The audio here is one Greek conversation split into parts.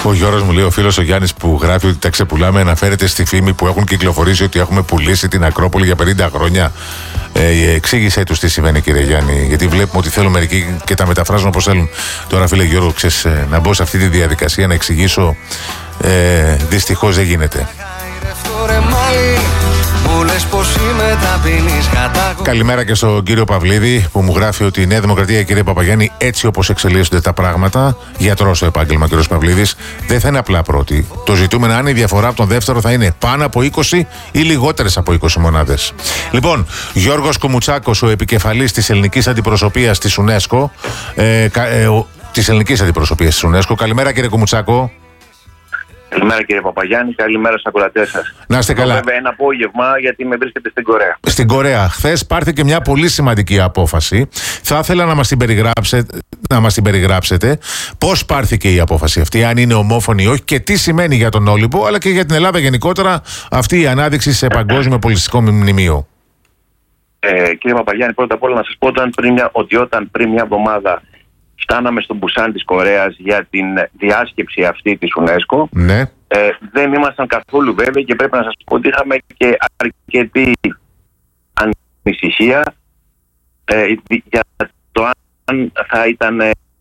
Ο Γιώργος μου λέει, ο φίλος ο Γιάννης που γράφει ότι τα ξεπουλάμε, αναφέρεται στη φήμη που έχουν κυκλοφορήσει ότι έχουμε πουλήσει την Ακρόπολη για 50 χρόνια. Εξήγησέ τους τι συμβαίνει, κύριε Γιάννη, γιατί βλέπουμε ότι θέλουν μερικοί και τα μεταφράζουν όπως θέλουν. Τώρα, φίλε Γιώργο, ξέρεις, να μπω σε αυτή τη διαδικασία να εξηγήσω, δυστυχώς δεν γίνεται. Καλημέρα και στον κύριο Παυλίδη που μου γράφει ότι η Νέα Δημοκρατία, κύριε Παπαγιάννη, έτσι όπως εξελίσσονται τα πράγματα, γιατρός στο επάγγελμα, κύριος Παυλίδης, δεν θα είναι απλά πρώτη. Το ζητούμενο αν η διαφορά από τον δεύτερο θα είναι πάνω από 20 ή λιγότερες από 20 μονάδες. Λοιπόν, Γιώργος Κουμουτσάκος, ο επικεφαλής της ελληνικής αντιπροσωπείας της UNESCO. Καλημέρα, κύριε Κουμουτσάκο. Καλημέρα, κύριε Παπαγιάννη, καλημέρα στους ακροατές σας. Να είστε καλά. Βέβαια, ένα απόγευμα, γιατί με βρίσκεται στην Κορέα. Στην Κορέα. Χθες πάρθηκε μια πολύ σημαντική απόφαση. Θα ήθελα να μας την περιγράψετε. Πώς πάρθηκε η απόφαση αυτή, αν είναι ομόφωνη ή όχι, και τι σημαίνει για τον Όλυμπο, αλλά και για την Ελλάδα γενικότερα αυτή η ανάδειξη σε παγκόσμιο πολιτιστικό μνημείο. Κύριε Παπαγιάννη, πρώτα απ' όλα να σας πω ότι όταν πριν μια εβδομάδα φτάναμε στο Μπουσάν της Κορέας για την διάσκεψη αυτή της UNESCO, ναι, δεν ήμασταν καθόλου βέβαιοι και πρέπει να σας πω ότι είχαμε και αρκετή ανησυχία για το αν θα ήταν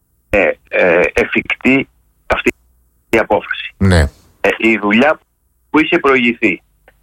εφικτή αυτή η απόφαση. Ναι. Η δουλειά που είχε προηγηθεί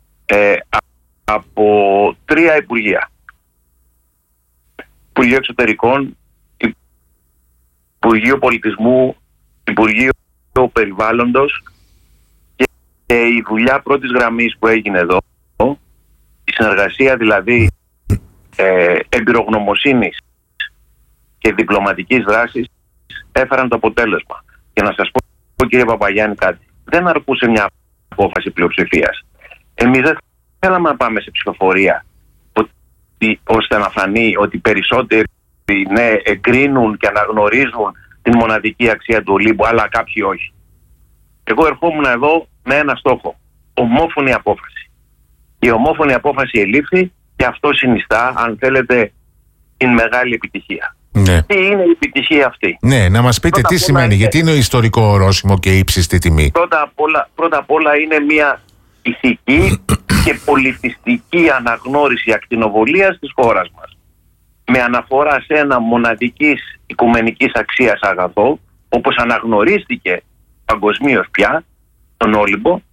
από 3 Υπουργεία, Υπουργείο Εξωτερικών, Υπουργείο Πολιτισμού, Υπουργείο Περιβάλλοντος και η δουλειά πρώτης γραμμής που έγινε εδώ, η συνεργασία δηλαδή εμπειρογνωμοσύνης και διπλωματικής δράσης, έφεραν το αποτέλεσμα. Και να σας πω, κύριε Παπαγιάννη, κάτι. Δεν αρκούσε μια απόφαση πλειοψηφίας. Εμείς δεν θέλαμε να πάμε σε ψηφοφορία ώστε να φανεί ότι περισσότεροι εγκρίνουν και αναγνωρίζουν την μοναδική αξία του Ολύμπου, αλλά κάποιοι όχι. Εγώ ερχόμουν εδώ με ένα στόχο. Ομόφωνη απόφαση. Η ομόφωνη απόφαση ελήφθη και αυτό συνιστά, αν θέλετε, την μεγάλη επιτυχία. Ναι. Τι είναι η επιτυχία αυτή? Ναι, να μας πείτε τι σημαίνει, γιατί είναι ιστορικό ορόσημο και ύψιστη τιμή. Πρώτα απ' όλα είναι μια ηθική και πολιτιστική αναγνώριση ακτινοβολίας της χώρας μας. Με αναφορά σε ένα μοναδικής οικουμενικής αξίας αγαθό, όπως αναγνωρίστηκε παγκοσμίως πια, τον Όλυμπο,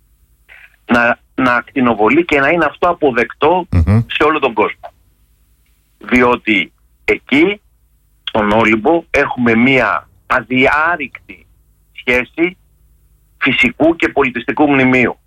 να ακτινοβολεί και να είναι αυτό αποδεκτό σε όλο τον κόσμο. Διότι εκεί, στον Όλυμπο, έχουμε μία αδιάρρηκτη σχέση φυσικού και πολιτιστικού μνημείου.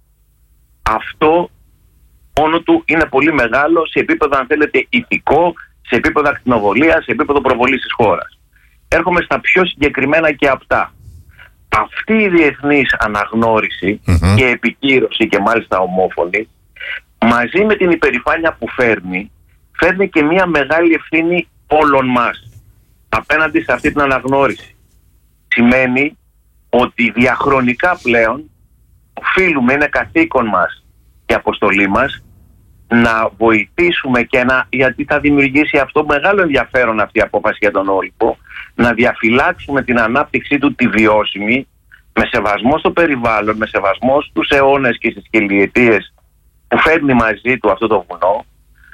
Αυτό μόνο του είναι πολύ μεγάλο σε επίπεδο, αν θέλετε, ηθικό, σε επίπεδο ακτινοβολίας, σε επίπεδο προβολής της χώρας. Έρχομαι στα πιο συγκεκριμένα και απτά. Αυτή η διεθνής αναγνώριση και επικύρωση, και μάλιστα ομόφωνη, μαζί με την υπερηφάνεια που φέρνει και μια μεγάλη ευθύνη όλων μας απέναντι σε αυτή την αναγνώριση. Σημαίνει ότι διαχρονικά πλέον οφείλουμε, είναι καθήκον μας και αποστολή μας, να βοηθήσουμε γιατί θα δημιουργήσει αυτό μεγάλο ενδιαφέρον αυτή η απόφαση για τον Όλυμπο, να διαφυλάξουμε την ανάπτυξή του τη βιώσιμη, με σεβασμό στο περιβάλλον, με σεβασμό στους αιώνες και στις χιλιετίες που φέρνει μαζί του αυτό το βουνό,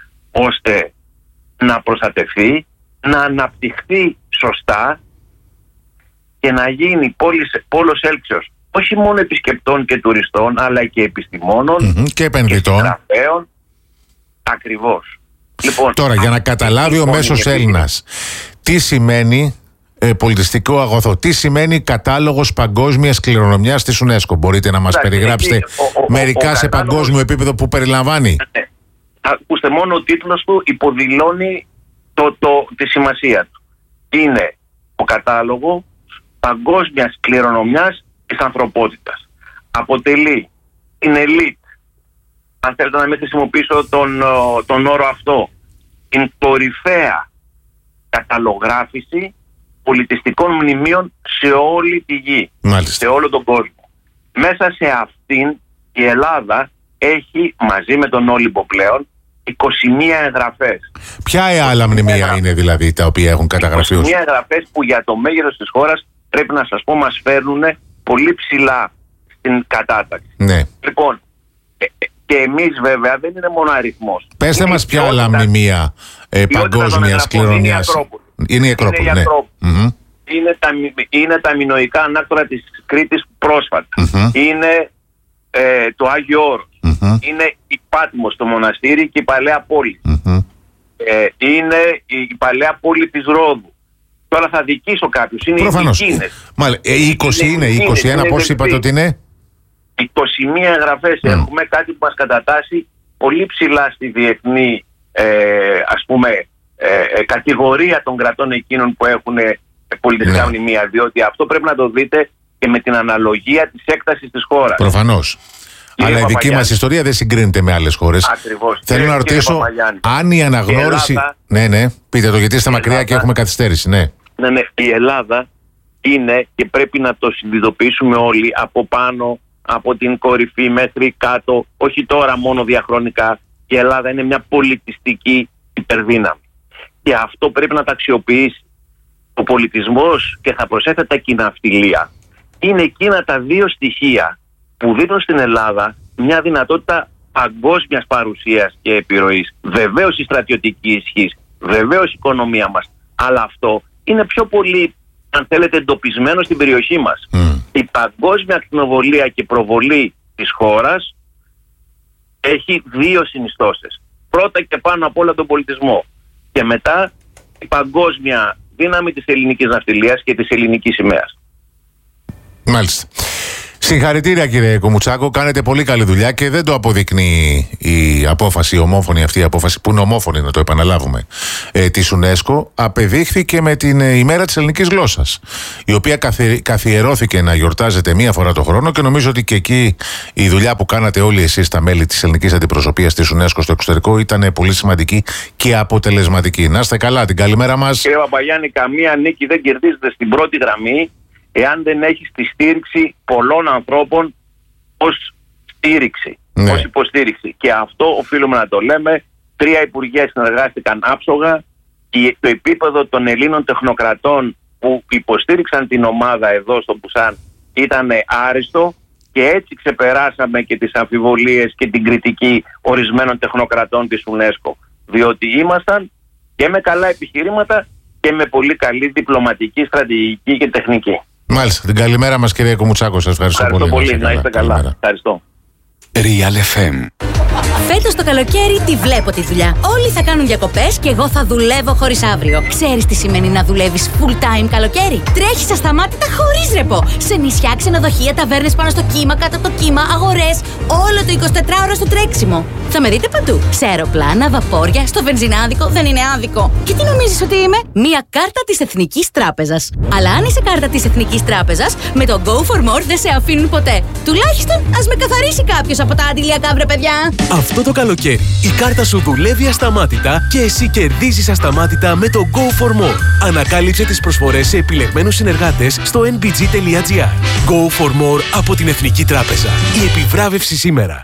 ώστε να προστατευτεί, να αναπτυχθεί σωστά και να γίνει πόλος έλξεως όχι μόνο επισκεπτών και τουριστών, αλλά και επιστημόνων και επενδυτών. Και συγγραφέων. Ακριβώς. Λοιπόν, τώρα, για να καταλάβει ο μέσος Έλληνας τι σημαίνει πολιτιστικό αγαθό, τι σημαίνει κατάλογος παγκόσμιας κληρονομιάς της UNESCO, μπορείτε να μας περιγράψετε μερικά σε παγκόσμιο επίπεδο που περιλαμβάνει? Ακούστε, μόνο ο τίτλος του υποδηλώνει τη σημασία του. Είναι ο κατάλογο παγκόσμιας κληρονομιάς της ανθρωπότητας. Αποτελεί την ελίτ, αν θέλετε να μην χρησιμοποιήσω τον όρο αυτό, την κορυφαία καταλογράφηση πολιτιστικών μνημείων σε όλη τη γη. Μάλιστα. Σε όλο τον κόσμο. Μέσα σε αυτήν η Ελλάδα έχει, μαζί με τον Όλυμπο πλέον, 21 εγγραφές. Ποια άλλα μνημεία είναι δηλαδή τα οποία έχουν καταγραφεί? 21 εγγραφές που για το μέγεθος της χώρας, πρέπει να σας πω, μας φέρνουν πολύ ψηλά στην κατάταξη. Ναι. Λοιπόν, και εμείς βέβαια δεν είναι μόνο αριθμός. Πέστε μας ποια άλλα μνημεία παγκόσμιας κληρονομιάς. Είναι η Ακρόπολη. Ναι. Είναι τα μινωικά ανάκτορα της Κρήτης πρόσφατα. Είναι το Άγιο Όρος. Είναι η Πάτμος, το μοναστήρι και η Παλαιά Πόλη. Είναι η Παλαιά Πόλη της Ρόδου. Τώρα θα δικήσω κάποιους. Είναι προφανώς. οι Κίνες. 20 είναι, 21 πώς είπατε ότι είναι? 21 εγγραφές έχουμε, κάτι που μας κατατάσσει πολύ ψηλά στη διεθνή κατηγορία των κρατών εκείνων που έχουν πολιτιστικά μνημεία, διότι αυτό πρέπει να το δείτε και με την αναλογία της έκτασης της χώρας. Προφανώς. Αλλά η δική μας ιστορία δεν συγκρίνεται με άλλες χώρες. Ακριβώς. Θέλω να ρωτήσω αν η αναγνώριση... Ναι, πείτε το, γιατί είστε μακριά και έχουμε καθυστέρηση. Ναι, η Ελλάδα είναι, και πρέπει να το συνειδητοποιήσουμε όλοι, από πάνω, από την κορυφή μέχρι κάτω, όχι τώρα μόνο διαχρονικά, η Ελλάδα είναι μια πολιτιστική υπερδύναμη. Και αυτό πρέπει να τα αξιοποιήσει. Ο πολιτισμός, και θα προσέθετα και η ναυτιλία, είναι εκείνα τα δύο στοιχεία που δίνουν στην Ελλάδα μια δυνατότητα παγκόσμιας παρουσίας και επιρροής. Βεβαίως η στρατιωτική ισχύς, βεβαίως η οικονομία μας, αλλά αυτό είναι πιο πολύ, αν θέλετε, εντοπισμένο στην περιοχή μας. Η παγκόσμια ακτινοβολία και προβολή της χώρας έχει δύο συνιστώσεις. Πρώτα και πάνω απ' όλα τον πολιτισμό, και μετά η παγκόσμια δύναμη της ελληνικής ναυτιλίας και της ελληνικής σημαίας. Μάλιστα. Συγχαρητήρια κύριε Κουμουτσάκο, κάνετε πολύ καλή δουλειά και δεν το αποδεικνύει η απόφαση, η ομόφωνη αυτή η απόφαση, που είναι ομόφωνη, να το επαναλάβουμε, της UNESCO, απεδείχθηκε με την ημέρα της ελληνικής γλώσσας, η οποία καθιερώθηκε να γιορτάζεται μία φορά το χρόνο, και νομίζω ότι και εκεί η δουλειά που κάνατε όλοι εσείς τα μέλη της ελληνικής αντιπροσωπείας της UNESCO στο εξωτερικό ήταν πολύ σημαντική και αποτελεσματική. Να είστε καλά, την καλημέρα μας. Κύριε Παπαγιάννη, καμία νίκη δεν κερδίζεται στην πρώτη γραμμή εάν δεν έχει τη στήριξη πολλών ανθρώπων ως στήριξη, ως υποστήριξη. Και αυτό οφείλουμε να το λέμε. 3 υπουργεία συνεργάστηκαν άψογα και το επίπεδο των Ελλήνων τεχνοκρατών που υποστήριξαν την ομάδα εδώ στο Πουσάν ήταν άριστο, και έτσι ξεπεράσαμε και τις αμφιβολίες και την κριτική ορισμένων τεχνοκρατών της UNESCO. Διότι ήμασταν και με καλά επιχειρήματα και με πολύ καλή διπλωματική, στρατηγική και τεχνική. Μάλιστα. Την καλημέρα μας κύριε Κουμουτσάκο. Σας ευχαριστώ πολύ. Να είστε καλά. Ευχαριστώ. Real FM. Φέτος το καλοκαίρι τη βλέπω τη δουλειά. Όλοι θα κάνουν διακοπές και εγώ θα δουλεύω χωρίς αύριο. Ξέρεις τι σημαίνει να δουλεύεις full time καλοκαίρι? Τρέχεις ασταμάτητα χωρίς ρεπό. Σε νησιά, ξενοδοχεία, ταβέρνες πάνω στο κύμα, κάτω από το κύμα, αγορές. Όλο το 24ωρο στο τρέξιμο. Θα με δείτε παντού. Σε αεροπλάνα, βαπόρια, στο βενζινάδικο. Δεν είναι άδικο. Και τι νομίζεις ότι είμαι? Μία κάρτα της Εθνικής Τράπεζας. Αλλά αν είσαι κάρτα της Εθνικής Τράπεζας, με το Go for More δεν σε αφήνουν ποτέ. Τουλάχιστον ας με καθαρίσει κάποιος από τα αντιλιακά, βρε παιδιά. Αυτό το καλοκαίρι η κάρτα σου δουλεύει ασταμάτητα και εσύ κερδίζεις ασταμάτητα με το Go for More. Ανακάλυψε τις προσφορές σε επιλεγμένους συνεργάτες στο nbg.gr. Go for More από την Εθνική Τράπεζα. Η επιβράβευση σήμερα.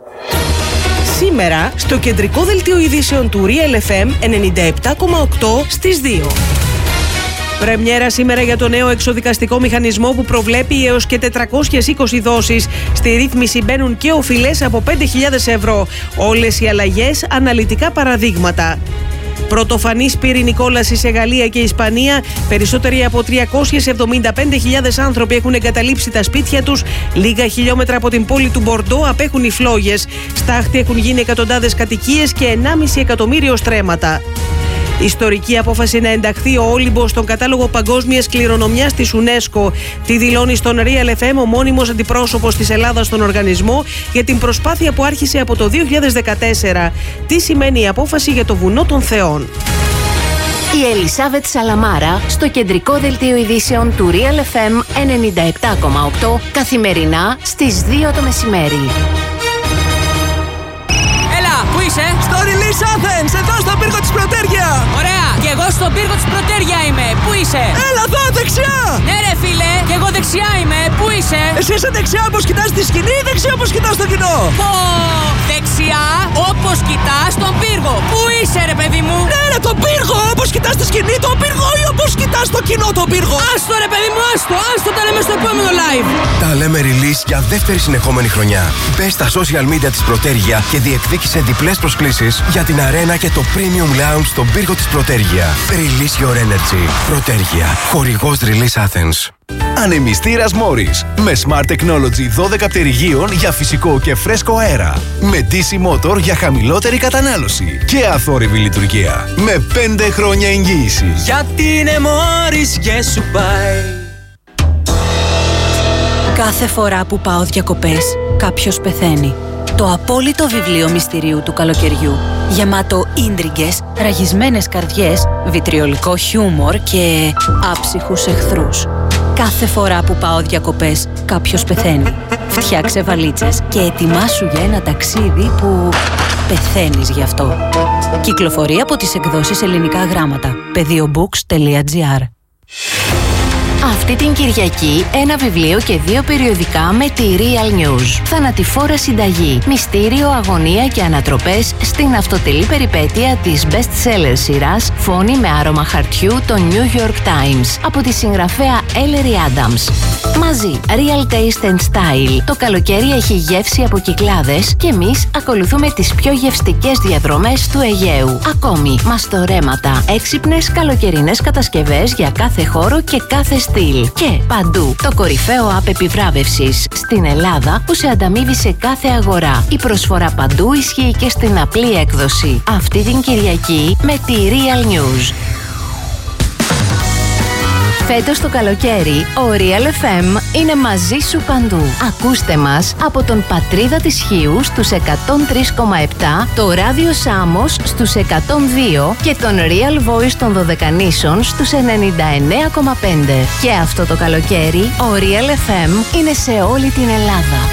Σήμερα στο κεντρικό δελτίο ειδήσεων του Real FM 97,8 στις 2. Πρεμιέρα σήμερα για το νέο εξοδικαστικό μηχανισμό που προβλέπει έως και 420 δόσεις. Στη ρύθμιση μπαίνουν και οφειλές από 5.000 ευρώ. Όλες οι αλλαγές αναλυτικά παραδείγματα. Πρωτοφανής πυρηνική κόλαση σε Γαλλία και Ισπανία. Περισσότεροι από 375.000 άνθρωποι έχουν εγκαταλείψει τα σπίτια τους. Λίγα χιλιόμετρα από την πόλη του Μπορντό απέχουν οι φλόγες. Στάχτη έχουν γίνει εκατοντάδες κατοικίες και 1,5 εκατομμύριο στρέμματα. Ιστορική απόφαση να ενταχθεί ο Όλυμπος στον κατάλογο παγκόσμιας κληρονομιάς της UNESCO. Τι δηλώνει στον Real FM ο μόνιμος αντιπρόσωπος της Ελλάδας στον οργανισμό για την προσπάθεια που άρχισε από το 2014. Τι σημαίνει η απόφαση για το Βουνό των Θεών? Η Ελισάβετ Σαλαμάρα στο κεντρικό δελτίο ειδήσεων του Real FM 97,8 καθημερινά στις 2 το μεσημέρι. Πού είσαι? Στο Release Athens, εδώ στον πύργο της Πρωτέρια. Ωραία, και εγώ στον πύργο της Πρωτέρια είμαι. Πού είσαι? Έλα εδώ, δεξιά. Ναι ρε φίλε, και εγώ δεξιά είμαι. Πού είσαι? είσαι? Εσύ είσαι δεξιά όπως κοιτάς τη σκηνή ή δεξιά όπως κοιτάς το κοινό? Πω! Δεξιά όπως κοιτάς τον πύργο. Πού είσαι ρε παιδί μου? Ναι, τον πύργο! Όπως κοιτάς τη σκηνή, τον πύργο ή όπως κοιτάς το κοινό, τον πύργο? Άστο ρε παιδί μου, άστο, τα λέμε στο επόμενο live. Τα λέμε release για δεύτερη συνεχόμενη χρονιά. Μπες στα social media της Πρωτέργεια και διεκδίκησε διπλές προσκλήσεις για την αρένα και το premium lounge στον πύργο της Πρωτέργεια. Release your energy. Πρωτέργεια. Χορηγός Release Athens. Ανεμιστήρας Morris με Smart Technology 12 πτερυγίων για φυσικό και φρέσκο αέρα. Με DC Motor για χαμηλότερη κατανάλωση και αθόρυβη λειτουργία. Με 5 χρόνια εγγύηση. Γιατί είναι Morris και σου πάει. Κάθε φορά που πάω διακοπές, κάποιος πεθαίνει. Το απόλυτο βιβλίο μυστηρίου του καλοκαιριού. Γεμάτο ίντριγκες, ραγισμένες καρδιές, βιτριολικό χιούμορ και άψυχους εχθρούς. Κάθε φορά που πάω διακοπές, κάποιος πεθαίνει. Φτιάξε βαλίτσες και ετοιμάσου για ένα ταξίδι που πεθαίνεις γι' αυτό. Κυκλοφορεί από τις εκδόσεις Ελληνικά Γράμματα. Pediobooks.gr. Αυτή την Κυριακή ένα βιβλίο και 2 περιοδικά με τη Real News. Θανατηφόρα συνταγή, μυστήριο, αγωνία και ανατροπές στην αυτοτελή περιπέτεια της best-seller σειράς Φόνη με άρωμα χαρτιού το New York Times από τη συγγραφέα Ellery Adams. Μαζί, Real Taste and Style. Το καλοκαίρι έχει γεύση από Κυκλάδες και εμείς ακολουθούμε τις πιο γευστικές διαδρομές του Αιγαίου. Ακόμη, μαστορέματα, έξυπνες καλοκαιρινές κατασκευές για κάθε χώρο και κάθε στυλ. Και παντού το κορυφαίο app επιβράβευσης στην Ελλάδα που σε ανταμείβει σε κάθε αγορά. Η προσφορά παντού ισχύει και στην απλή έκδοση. Αυτή την Κυριακή με τη Real News. Φέτος το καλοκαίρι, ο Real FM είναι μαζί σου παντού. Ακούστε μας από τον Πατρίδα της Χίου στους 103,7, το Ράδιο Σάμος στους 102 και τον Real Voice των Δωδεκανήσων στους 99,5. Και αυτό το καλοκαίρι, ο Real FM είναι σε όλη την Ελλάδα.